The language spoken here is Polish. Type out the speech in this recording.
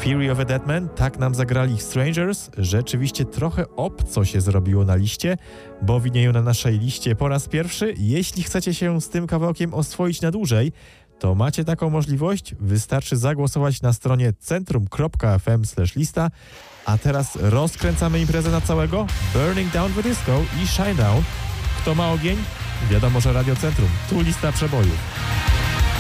Fury of a Deadman, tak nam zagrali Strangers. Rzeczywiście trochę obco się zrobiło na liście, bo widnieją na naszej liście po raz pierwszy. Jeśli chcecie się z tym kawałkiem oswoić na dłużej, to macie taką możliwość. Wystarczy zagłosować na stronie centrum.fm/lista. A teraz rozkręcamy imprezę na całego. Burning Down the Disco i Shine Down. Kto ma ogień? Wiadomo, że Radio Centrum. Tu lista przebojów.